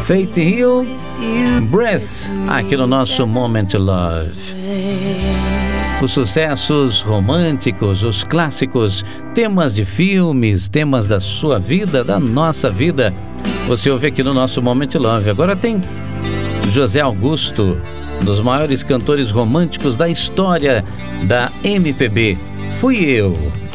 Faith Hill, Breath, aqui no nosso Moment Love. Os sucessos românticos, os clássicos, temas de filmes, temas da sua vida, da nossa vida, você ouve aqui no nosso Moment Love. Agora tem José Augusto, um dos maiores cantores românticos da história da MPB. Fui eu.